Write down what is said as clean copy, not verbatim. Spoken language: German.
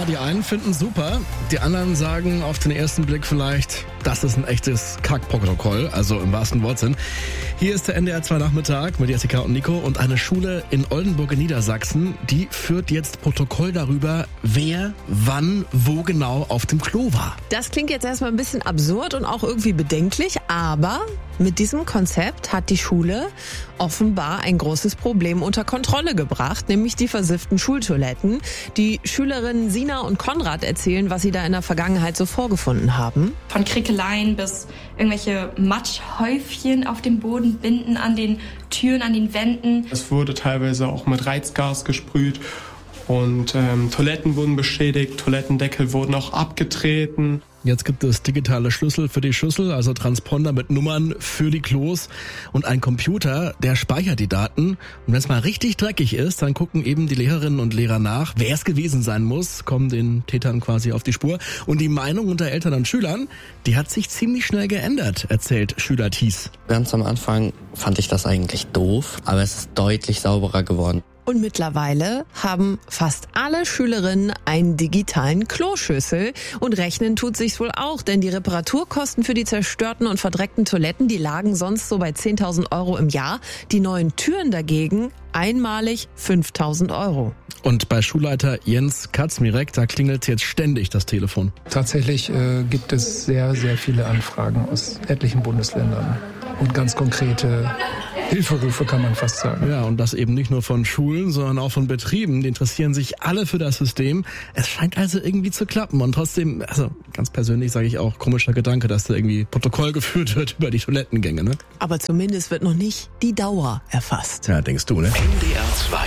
die einen finden super, die anderen sagen auf den ersten Blick vielleicht, das ist ein echtes Kackprotokoll, also im wahrsten Wortsinn. Hier ist der NDR 2 Nachmittag mit Jessica und Nico und eine Schule in Oldenburg in Niedersachsen, die führt jetzt Protokoll darüber, wer, wann, wo genau auf dem Klo war. Das klingt jetzt erstmal ein bisschen absurd und auch irgendwie bedenklich, aber mit diesem Konzept hat die Schule offenbar ein großes Problem unter Kontrolle gebracht, nämlich die versifften Schultoiletten. Die Schülerinnen Sina und Konrad erzählen, was sie da in der Vergangenheit so vorgefunden haben. Von Krickeleien bis irgendwelche Matschhäufchen auf dem Boden, Binden an den Türen, an den Wänden. Es wurde teilweise auch mit Reizgas gesprüht und Toiletten wurden beschädigt, Toilettendeckel wurden auch abgetreten. Jetzt gibt es digitale Schlüssel für die Schüssel, also Transponder mit Nummern für die Klos und ein Computer, der speichert die Daten. Und wenn es mal richtig dreckig ist, dann gucken eben die Lehrerinnen und Lehrer nach, wer es gewesen sein muss, kommen den Tätern quasi auf die Spur. Und die Meinung unter Eltern und Schülern, die hat sich ziemlich schnell geändert, erzählt Schüler Thies. Ganz am Anfang fand ich das eigentlich doof, aber es ist deutlich sauberer geworden. Und mittlerweile haben fast alle Schülerinnen einen digitalen Kloschüssel. Und rechnen tut sich's wohl auch, denn die Reparaturkosten für die zerstörten und verdreckten Toiletten, die lagen sonst so bei 10.000 Euro im Jahr. Die neuen Türen dagegen einmalig 5.000 Euro. Und bei Schulleiter Jens Katzmirek, da klingelt jetzt ständig das Telefon. Tatsächlich gibt es sehr, sehr viele Anfragen aus etlichen Bundesländern und ganz konkrete Hilferufe, kann man fast sagen. Ja, und das eben nicht nur von Schulen, sondern auch von Betrieben. Die interessieren sich alle für das System. Es scheint also irgendwie zu klappen. Und trotzdem, also ganz persönlich sage ich auch, komischer Gedanke, dass da irgendwie Protokoll geführt wird über die Toilettengänge, ne? Aber zumindest wird noch nicht die Dauer erfasst. Ja, denkst du, ne? NDR 2